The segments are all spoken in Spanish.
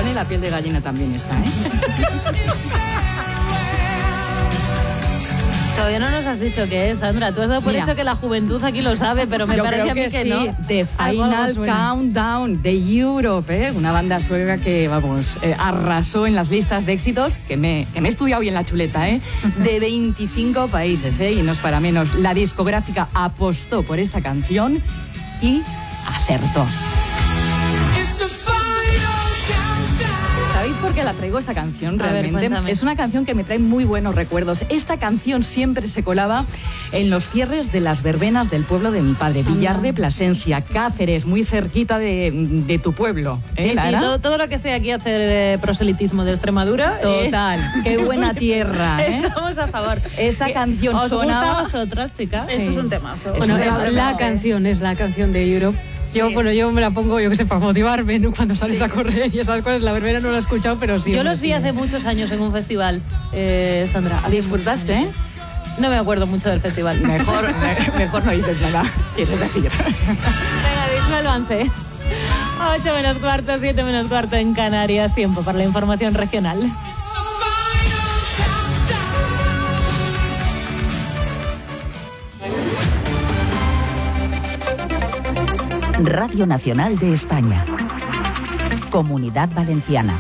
pone la piel de gallina también esta, ¿eh? Todavía no nos has dicho qué es, Sandra. Tú has dado por hecho que la juventud aquí lo sabe, pero me parece a mí que sí, no. The Final Countdown de Europe, ¿eh? Una banda sueca que, vamos, arrasó en las listas de éxitos, que me he estudiado bien la chuleta, ¿eh? De 25 países, ¿eh? Y no es para menos. La discográfica apostó por esta canción y acertó. ¿Sabéis por qué la traigo esta canción realmente? Es una canción que me trae muy buenos recuerdos. Esta canción siempre se colaba en los cierres de las verbenas del pueblo de mi padre, Villar de Plasencia, Cáceres, muy cerquita de tu pueblo. Sí, todo lo que sea aquí hacer proselitismo de Extremadura. Total, qué buena tierra. Estamos a favor. Esta canción ¿Os sonaba... gusta a vosotras, chicas? Sí. Esto es un temazo. Bueno, es la canción de Europe. Yo me la pongo, yo que sé, para motivarme, ¿no? Cuando sales a correr y esas cosas. La verbena no la he escuchado, pero sí. Yo los vi hace muchos años en un festival, Sandra. ¿Disfrutaste, eh? No me acuerdo mucho del festival. Mejor no dices nada. ¿Quieres decir? Venga, disuélvanse. 8 menos cuarto, 7 menos cuarto en Canarias. Tiempo para la información regional. Radio Nacional de España. Comunidad Valenciana.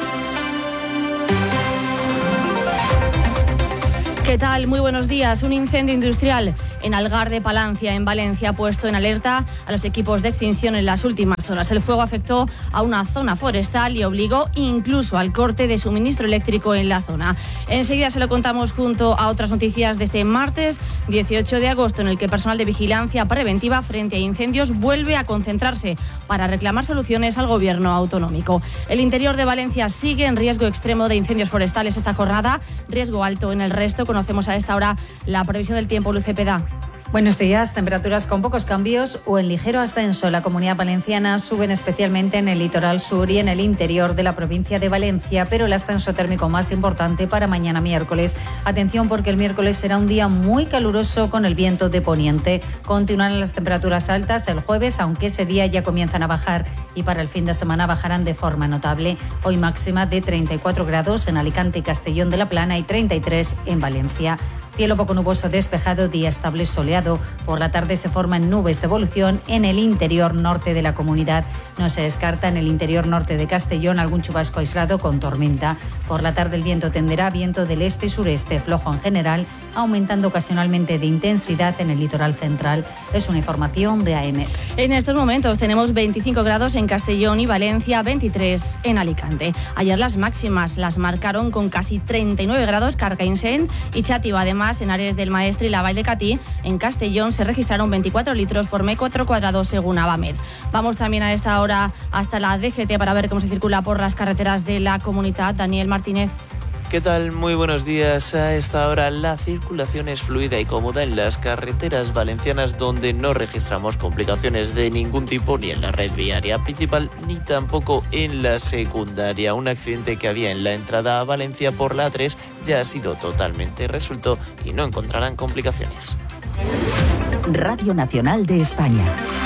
¿Qué tal? Muy buenos días. Un incendio industrial en Algar de Palancia, en Valencia, ha puesto en alerta a los equipos de extinción en las últimas horas. El fuego afectó a una zona forestal y obligó incluso al corte de suministro eléctrico en la zona. Enseguida se lo contamos junto a otras noticias de este martes 18 de agosto, en el que el personal de vigilancia preventiva frente a incendios vuelve a concentrarse para reclamar soluciones al gobierno autonómico. El interior de Valencia sigue en riesgo extremo de incendios forestales esta jornada, riesgo alto en el resto. Conocemos a esta hora la previsión del tiempo. Luz Cepeda. Buenos días. Temperaturas con pocos cambios o en ligero ascenso. La Comunidad Valenciana suben especialmente en el litoral sur y en el interior de la provincia de Valencia, pero el ascenso térmico más importante para mañana miércoles. Atención, porque el miércoles será un día muy caluroso con el viento de poniente. Continuarán las temperaturas altas el jueves, aunque ese día ya comienzan a bajar, y para el fin de semana bajarán de forma notable. Hoy máxima de 34 grados en Alicante y Castellón de la Plana y 33 en Valencia. Cielo poco nuboso despejado, día estable soleado. Por la tarde se forman nubes de evolución en el interior norte de la comunidad. No se descarta en el interior norte de Castellón algún chubasco aislado con tormenta. Por la tarde el viento tenderá a viento del este y sureste, flojo en general, aumentando ocasionalmente de intensidad en el litoral central. Es una información de AEMET. En estos momentos tenemos 25 grados en Castellón y Valencia, 23 en Alicante. Ayer las máximas las marcaron con casi 39 grados Carcaixent y Xàtiva. Además, en Ares del Maestre y la Vall de Catí, en Castellón, se registraron 24 litros por metro cuadrado según Avamed. Vamos también a esta hora hasta la DGT para ver cómo se circula por las carreteras de la comunidad. Daniel Martínez. ¿Qué tal? Muy buenos días. A esta hora la circulación es fluida y cómoda en las carreteras valencianas, donde no registramos complicaciones de ningún tipo, ni en la red viaria principal ni tampoco en la secundaria. Un accidente que había en la entrada a Valencia por la A3 ya ha sido totalmente resuelto y no encontrarán complicaciones. Radio Nacional de España.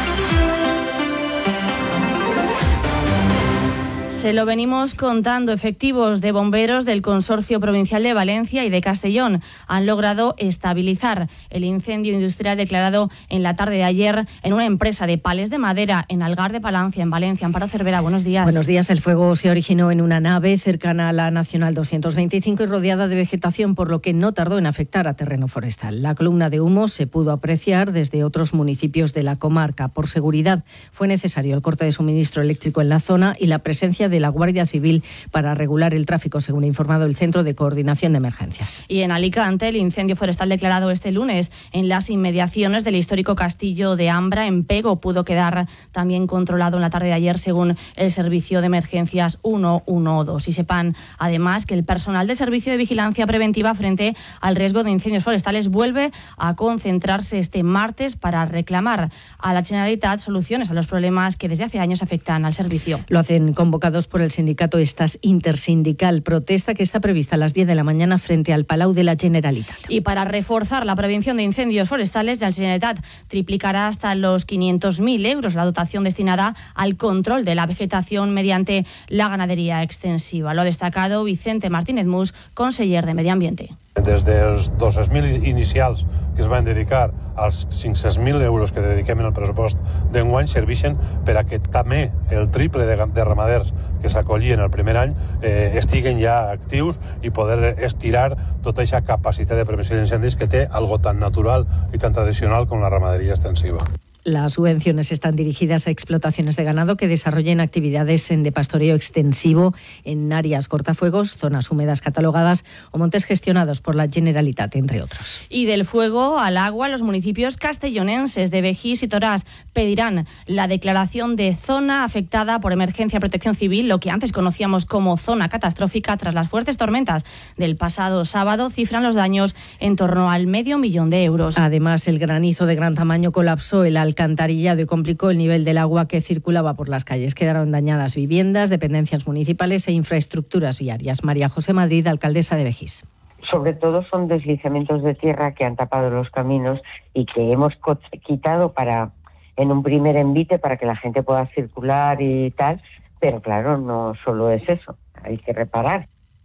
Se lo venimos contando. Efectivos de bomberos del Consorcio Provincial de Valencia y de Castellón han logrado estabilizar el incendio industrial declarado en la tarde de ayer en una empresa de palés de madera en Algar de Palancia, en Valencia. Amparo Cervera, buenos días. Buenos días. El fuego se originó en una nave cercana a la Nacional 225 y rodeada de vegetación, por lo que no tardó en afectar a terreno forestal. La columna de humo se pudo apreciar desde otros municipios de la comarca. Por seguridad fue necesario el corte de suministro eléctrico en la zona y la presencia de la Guardia Civil para regular el tráfico, según ha informado el Centro de Coordinación de Emergencias. Y en Alicante, el incendio forestal declarado este lunes en las inmediaciones del histórico castillo de Ambra, en Pego, pudo quedar también controlado en la tarde de ayer, según el Servicio de Emergencias 112. Y sepan, además, que el personal del Servicio de Vigilancia Preventiva frente al riesgo de incendios forestales vuelve a concentrarse este martes para reclamar a la Generalitat soluciones a los problemas que desde hace años afectan al servicio. Lo hacen convocados convocados por el sindicato Estas Intersindical, protesta que está prevista a las 10 de la mañana frente al Palau de la Generalitat. Y para reforzar la prevención de incendios forestales, la Generalitat triplicará hasta los 500.000 euros la dotación destinada al control de la vegetación mediante la ganadería extensiva. Lo ha destacado Vicente Martínez Mus, conseller de Medi Ambiente. Des dels 200.000 inicials que es van dedicar als 500.000 euros que dediquem en el pressupost d'enguany serveixen per a que també el triple de ramaders que s'acollien el primer any estiguen ja actius i poder estirar tota aquesta capacitat de prevenció d'incendis que té algo tan natural i tan tradicional com la ramaderia extensiva. Las subvenciones están dirigidas a explotaciones de ganado que desarrollen actividades de pastoreo extensivo en áreas cortafuegos, zonas húmedas catalogadas o montes gestionados por la Generalitat, entre otros. Y del fuego al agua, los municipios castellonenses de Begís y Toràs pedirán la declaración de zona afectada por emergencia de protección civil, lo que antes conocíamos como zona catastrófica, tras las fuertes tormentas del pasado sábado. Cifran los daños en torno al $500.000 de euros. Además, el granizo de gran tamaño colapsó el alcantarillado y complicó el nivel del agua que circulaba por las calles. Quedaron dañadas viviendas, dependencias municipales e infraestructuras viarias. María José Madrid, alcaldesa de Begís. Sobre todo son deslizamientos de tierra que han tapado los caminos y que hemos quitado en un primer envite para que la gente pueda circular y tal, pero claro, no solo es eso, hay que reparar.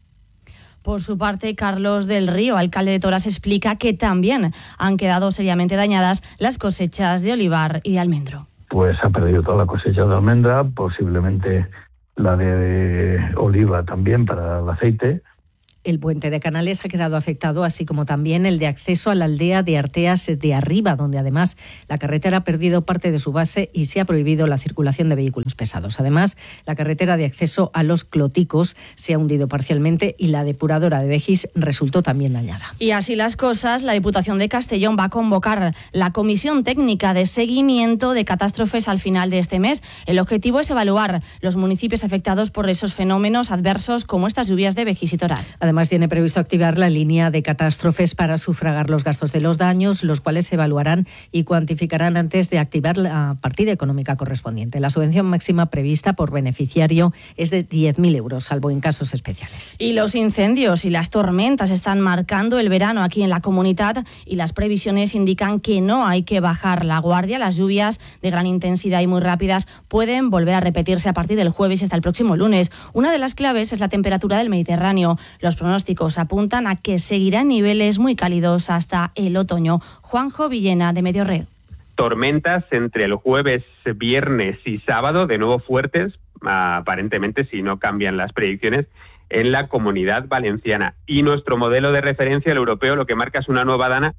Por su parte, Carlos del Río, alcalde de Toràs, explica que también han quedado seriamente dañadas las cosechas de olivar y de almendro. Pues ha perdido toda la cosecha de almendra, posiblemente la de oliva también para el aceite. El puente de Canales ha quedado afectado, así como también el de acceso a la aldea de Arteas de Arriba, donde además la carretera ha perdido parte de su base y se ha prohibido la circulación de vehículos pesados. Además, la carretera de acceso a Los Cloticos se ha hundido parcialmente y la depuradora de Begís resultó también dañada. Y así las cosas, la Diputación de Castellón va a convocar la Comisión Técnica de Seguimiento de Catástrofes al final de este mes. El objetivo es evaluar los municipios afectados por esos fenómenos adversos como estas lluvias de Begís y Toràs. Además, tiene previsto activar la línea de catástrofes para sufragar los gastos de los daños, los cuales se evaluarán y cuantificarán antes de activar la partida económica correspondiente. La subvención máxima prevista por beneficiario es de 10.000 euros, salvo en casos especiales. Y los incendios y las tormentas están marcando el verano aquí en la comunidad y las previsiones indican que no hay que bajar la guardia. Las lluvias de gran intensidad y muy rápidas pueden volver a repetirse a partir del jueves hasta el próximo lunes. Una de las claves es la temperatura del Mediterráneo. Los pronósticos apuntan a que seguirán niveles muy cálidos hasta el otoño. Juanjo Villena, de Mediorred. Tormentas entre el jueves, viernes y sábado, de nuevo fuertes, aparentemente si no cambian las predicciones, en la Comunidad Valenciana. Y nuestro modelo de referencia, el europeo, lo que marca es una nueva dana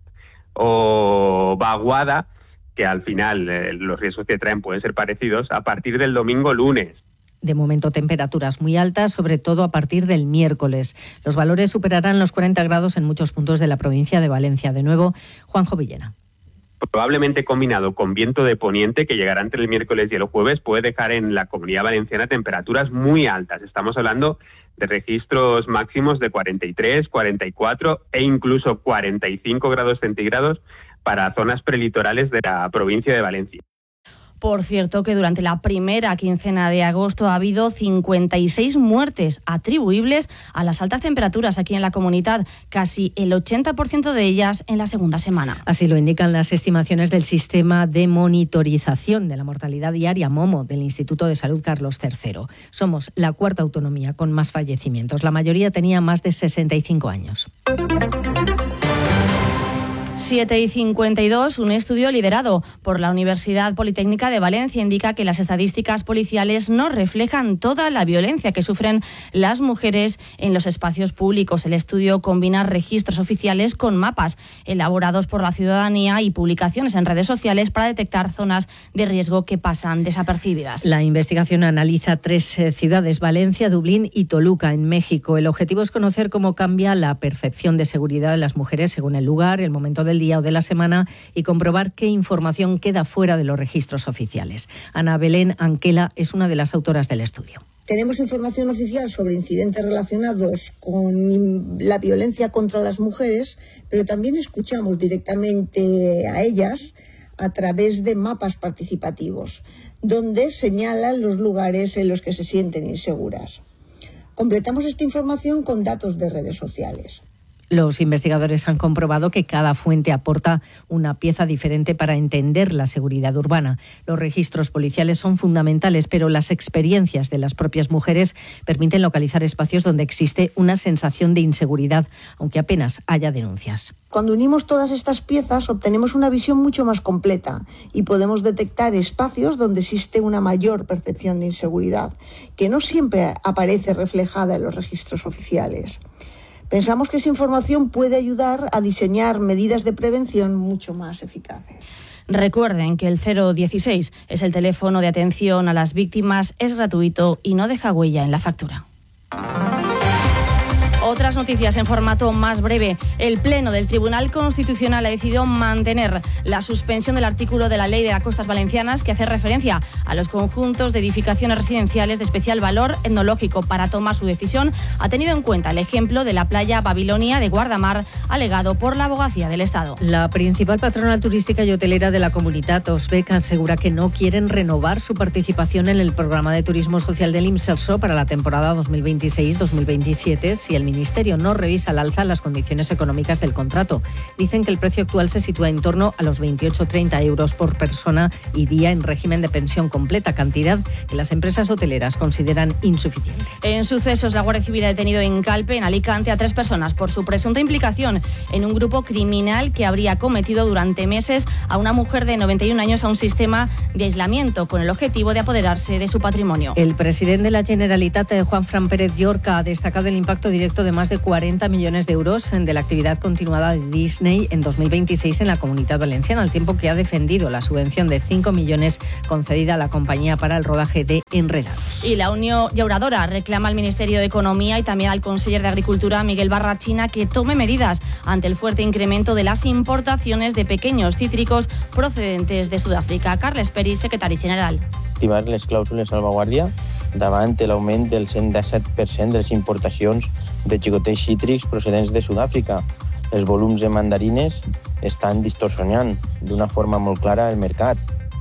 o vaguada, que al final los riesgos que traen pueden ser parecidos, a partir del domingo lunes. De momento, temperaturas muy altas, sobre todo a partir del miércoles. Los valores superarán los 40 grados en muchos puntos de la provincia de Valencia. De nuevo, Juanjo Villena. Probablemente combinado con viento de poniente, que llegará entre el miércoles y el jueves, puede dejar en la Comunidad Valenciana temperaturas muy altas. Estamos hablando de registros máximos de 43, 44 e incluso 45 grados centígrados para zonas prelitorales de la provincia de Valencia. Por cierto, que durante la primera quincena de agosto ha habido 56 muertes atribuibles a las altas temperaturas aquí en la comunidad, casi el 80% de ellas en la segunda semana. Así lo indican las estimaciones del Sistema de Monitorización de la Mortalidad Diaria, MOMO, del Instituto de Salud Carlos III. Somos la cuarta autonomía con más fallecimientos. La mayoría tenía más de 65 años. 7:52, un estudio liderado por la Universidad Politécnica de Valencia indica que las estadísticas policiales no reflejan toda la violencia que sufren las mujeres en los espacios públicos. El estudio combina registros oficiales con mapas elaborados por la ciudadanía y publicaciones en redes sociales para detectar zonas de riesgo que pasan desapercibidas. La investigación analiza 3 ciudades, Valencia, Dublín y Toluca, en México. El objetivo es conocer cómo cambia la percepción de seguridad de las mujeres según el lugar, el momento del día o de la semana y comprobar qué información queda fuera de los registros oficiales. Ana Belén Anquela es una de las autoras del estudio. Tenemos información oficial sobre incidentes relacionados con la violencia contra las mujeres, pero también escuchamos directamente a ellas, a través de mapas participativos, donde señalan los lugares en los que se sienten inseguras. Completamos esta información con datos de redes sociales. Los investigadores han comprobado que cada fuente aporta una pieza diferente para entender la seguridad urbana. Los registros policiales son fundamentales, pero las experiencias de las propias mujeres permiten localizar espacios donde existe una sensación de inseguridad, aunque apenas haya denuncias. Cuando unimos todas estas piezas, obtenemos una visión mucho más completa y podemos detectar espacios donde existe una mayor percepción de inseguridad, que no siempre aparece reflejada en los registros oficiales. Pensamos que esa información puede ayudar a diseñar medidas de prevención mucho más eficaces. Recuerden que el 016 es el teléfono de atención a las víctimas, es gratuito y no deja huella en la factura. Otras noticias en formato más breve. El Pleno del Tribunal Constitucional ha decidido mantener la suspensión del artículo de la Ley de las Costas Valencianas que hace referencia a los conjuntos de edificaciones residenciales de especial valor etnológico. Para tomar su decisión ha tenido en cuenta el ejemplo de la playa Babilonia de Guardamar, alegado por la Abogacía del Estado. La principal patronal turística y hotelera de la comunidad, Osbec, asegura que no quieren renovar su participación en el programa de turismo social del Imserso para la temporada 2026-2027 si el Ministerio no revisa al alza las condiciones económicas del contrato. Dicen que el precio actual se sitúa en torno a los 28,30 euros por persona y día en régimen de pensión completa, cantidad que las empresas hoteleras consideran insuficiente. En sucesos, la Guardia Civil ha detenido en Calpe, en Alicante, a 3 personas por su presunta implicación en un grupo criminal que habría cometido durante meses a una mujer de 91 años a un sistema de aislamiento con el objetivo de apoderarse de su patrimonio. El presidente de la Generalitat, Juanfran Pérez Llorca, ha destacado el impacto directo de más de 40 millones de euros de la actividad continuada de Disney en 2026 en la Comunidad Valenciana, al tiempo que ha defendido la subvención de 5 millones concedida a la compañía para el rodaje de Enredados. Y la Unión Llauradora reclama al Ministerio de Economía y también al conseller de Agricultura, Miguel Barrachina, que tome medidas ante el fuerte incremento de las importaciones de pequeños cítricos procedentes de Sudáfrica. Carles Peris, secretari general. Activar les clàusules salvaguàrdia davant l'augment del 117% de les importacions de xicotets cítrics procedents de Sud-àfrica. Els volums de mandarines estan distorsionant d'una forma molt clara el mercat.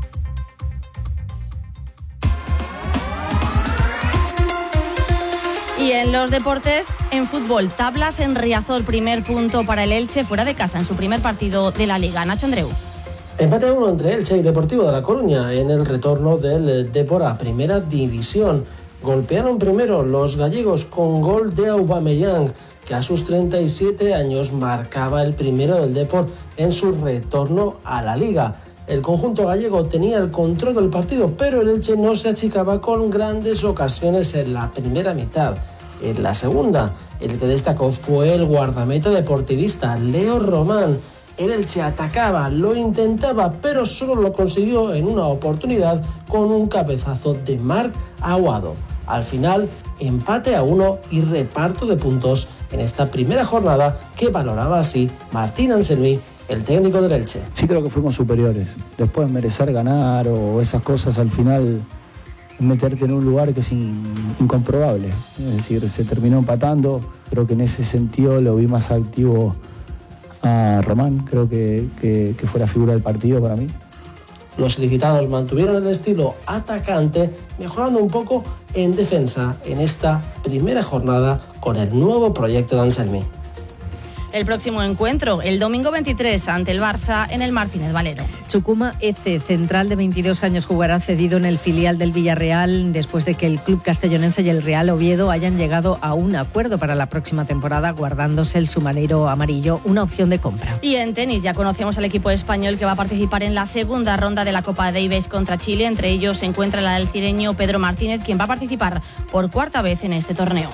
Y en los deportes, en fútbol, tablas en Riazor, primer punto para el Elche fuera de casa en su primer partido de la Liga. Nacho Andreu. Empate a 1 entre Elche y Deportivo de La Coruña en el retorno del Depor a Primera División. Golpearon primero los gallegos con gol de Aubameyang, que a sus 37 años marcaba el primero del Depor en su retorno a la Liga. El conjunto gallego tenía el control del partido, pero el Elche no se achicaba con grandes ocasiones en la primera mitad. En la segunda, el que destacó fue el guardameta deportivista Leo Román. El Elche atacaba, lo intentaba, pero solo lo consiguió en una oportunidad con un cabezazo de Marc Aguado. Al final, empate a 1 y reparto de puntos en esta primera jornada que valoraba así Martín Anselmi, el técnico del Elche. Sí creo que fuimos superiores. Después merecer ganar o esas cosas al final, meterte en un lugar que es incomprobable. Es decir, se terminó empatando. Creo que en ese sentido lo vi más activo a Román, creo que fue la figura del partido para mí. Los ilicitanos mantuvieron el estilo atacante, mejorando un poco en defensa en esta primera jornada con el nuevo proyecto de Anselmi. El próximo encuentro, el domingo 23, ante el Barça en el Martínez Valero. Chukuma Eze, central de 22 años, jugará cedido en el filial del Villarreal después de que el club castellonense y el Real Oviedo hayan llegado a un acuerdo para la próxima temporada, guardándose el submarino amarillo una opción de compra. Y en tenis ya conocemos al equipo español que va a participar en la segunda ronda de la Copa Davis contra Chile. Entre ellos se encuentra el alcireño Pedro Martínez, quien va a participar por cuarta vez en este torneo.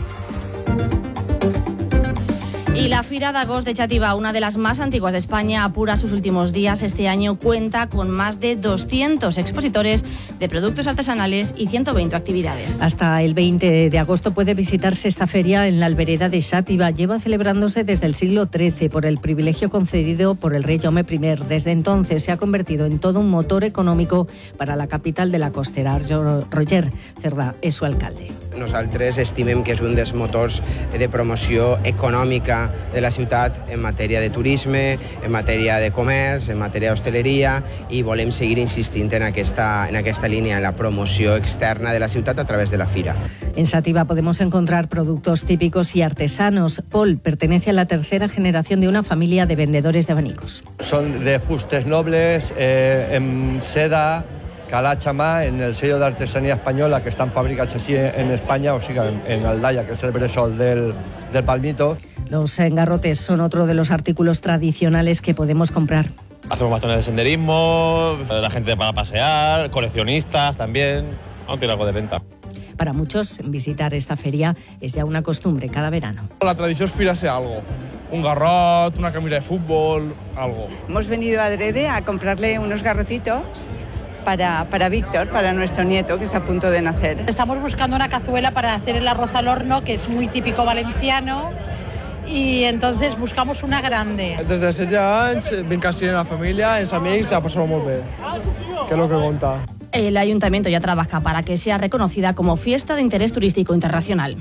Y la Fira d'Agost de Xàtiva, una de las más antiguas de España, apura sus últimos días. Este año cuenta con más de 200 expositores de productos artesanales y 120 actividades. Hasta el 20 de agosto puede visitarse esta feria en la Albereda de Xàtiva. Lleva celebrándose desde el siglo XIII por el privilegio concedido por el rey Jaume I. Desde entonces se ha convertido en todo un motor económico para la capital de la costera. Roger Cerdà es su alcalde. nosaltres estimem que és un dels motors de promoció econòmica de la ciutat en matèria de turisme, en matèria de comerç, en matèria d'hostaleria, i volem seguir insistint en aquesta línia, en la promoció externa de la ciutat a través de la fira. En Sativa podemos encontrar productos típicos y artesanos. Paul pertenece a la tercera generación de una familia de vendedores de abanicos. Son de fustes nobles, en seda, calats a mà, en el sello d'artesanía española, que están fabricados así en España, o sea, en Aldaya, que es el bressol del palmito. Los garrotes son otro de los artículos tradicionales que podemos comprar. Hacemos bastones de senderismo, la gente para pasear, coleccionistas también, aún tiene algo de venta. Para muchos, visitar esta feria es ya una costumbre cada verano. La tradición es firarse algo, un garrot, una camisa de fútbol, algo. Hemos venido a Adrede a comprarle unos garrotitos para Víctor, para nuestro nieto que está a punto de nacer. Estamos buscando una cazuela para hacer el arroz al horno, que es muy típico valenciano, y entonces buscamos una grande. Des de 16 anys vinc així en la família, els amics, a passar molt bé, que és el que compta. El ayuntamiento ya trabaja para que sea reconocida como fiesta de interés turístico internacional.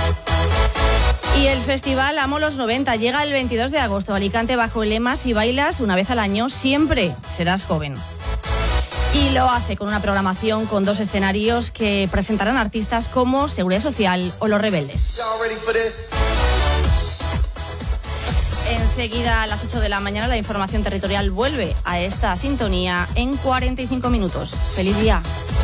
Y el festival Amo los 90 llega el 22 de agosto a Alicante bajo el lema "Si bailas una vez al año, siempre serás joven". Y lo hace con una programación con 2 escenarios que presentarán artistas como Seguridad Social o Los Rebeldes. Enseguida a las 8 de la mañana la información territorial vuelve a esta sintonía en 45 minutos. ¡Feliz día!